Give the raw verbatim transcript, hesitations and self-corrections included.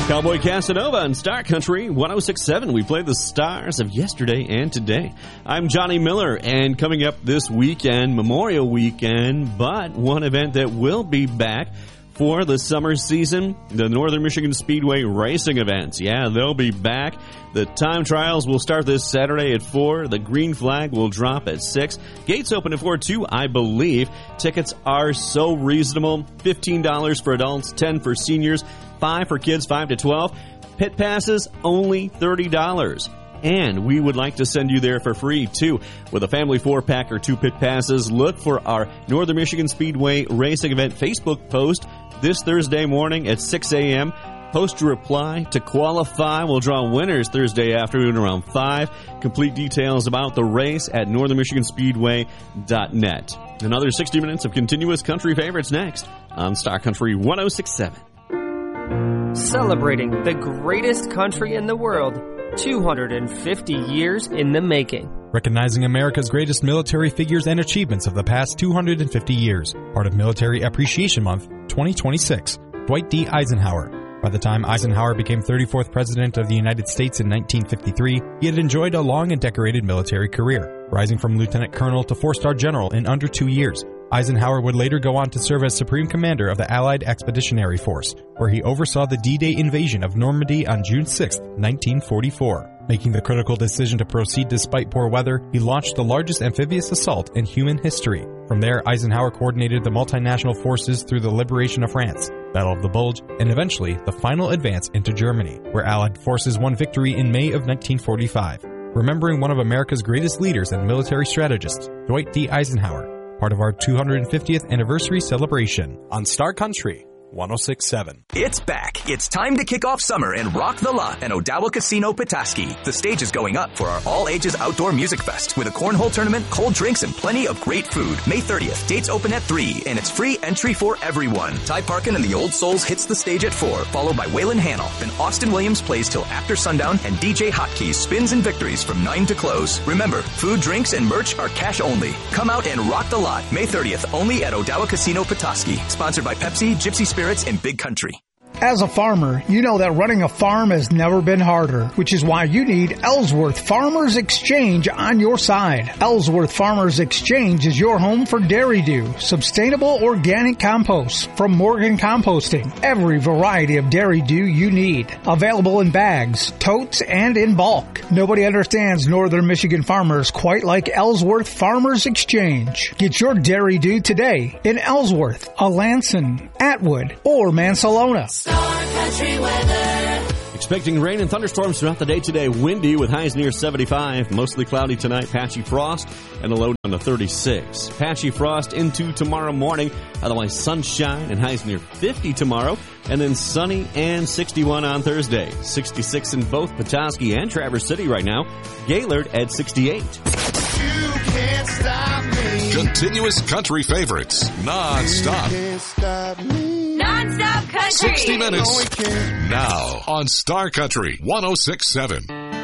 Cowboy Casanova on Star Country one oh six point seven. We play the stars of yesterday and today. I'm Johnny Miller, and coming up this weekend, Memorial Weekend, but one event that will be back for the summer season, the Northern Michigan Speedway racing events. Yeah, they'll be back. The time trials will start this Saturday at four. The green flag will drop at six. Gates open at four, too, I believe. Tickets are so reasonable. fifteen dollars for adults, ten dollars for seniors, five dollars for kids, five to twelve. Pit passes, only thirty dollars. And we would like to send you there for free, too. With a family four-pack or two pit passes, look for our Northern Michigan Speedway Racing Event Facebook post this Thursday morning at six a.m. Post your reply to qualify. We'll draw winners Thursday afternoon around five. Complete details about the race at northern michigan speedway dot net. Another sixty minutes of continuous country favorites next on Star Country one oh six point seven. Celebrating the greatest country in the world. two hundred fifty years in the making. Recognizing America's greatest military figures and achievements of the past two hundred fifty years. Part of Military Appreciation Month twenty twenty-six. Dwight D. Eisenhower. By the time Eisenhower became thirty-fourth President of the United States in nineteen fifty-three, he had enjoyed a long and decorated military career, rising from Lieutenant Colonel to four-star General in under two years. Eisenhower would later go on to serve as Supreme Commander of the Allied Expeditionary Force, where he oversaw the D-Day invasion of Normandy on June sixth, nineteen forty-four. Making the critical decision to proceed despite poor weather, he launched the largest amphibious assault in human history. From there, Eisenhower coordinated the multinational forces through the liberation of France, Battle of the Bulge, and eventually the final advance into Germany, where Allied forces won victory in May of nineteen forty-five. Remembering one of America's greatest leaders and military strategists, Dwight D. Eisenhower, part of our two hundred fiftieth anniversary celebration on Star Country one oh six point seven. It's back. It's time to kick off summer and rock the lot at Odawa Casino Petoskey. The stage is going up for our all-ages outdoor music fest with a cornhole tournament, cold drinks, and plenty of great food. May thirtieth, dates open at three, and it's free entry for everyone. Ty Parkin and the Old Souls hits the stage at four, followed by Waylon Hannell. Then Austin Williams plays till after sundown, and D J Hotkeys spins and victories from nine to close. Remember, food, drinks, and merch are cash only. Come out and rock the lot. May thirtieth, only at Odawa Casino Petoskey. Sponsored by Pepsi, Gypsy Spirits, and Big Country. As a farmer, you know that running a farm has never been harder, which is why you need Ellsworth Farmers Exchange on your side. Ellsworth Farmers Exchange is your home for Dairy Dew, sustainable organic compost from Morgan Composting. Every variety of Dairy Dew you need. Available in bags, totes, and in bulk. Nobody understands Northern Michigan farmers quite like Ellsworth Farmers Exchange. Get your Dairy Dew today in Ellsworth, Alanson, Atwood, or Mansalona. Star Country weather. Expecting rain and thunderstorms throughout the day today. Windy with highs near seventy-five. Mostly cloudy tonight. Patchy frost and a low down to thirty-six. Patchy frost into tomorrow morning. Otherwise sunshine and highs near fifty tomorrow. And then sunny and sixty-one on Thursday. sixty-six in both Petoskey and Traverse City right now. Gaylord at sixty-eight. You can't stop me. Continuous country favorites. Non-stop. You can't stop me. Non-stop country. sixty minutes. No, we can't. Now on Star Country one oh six point seven.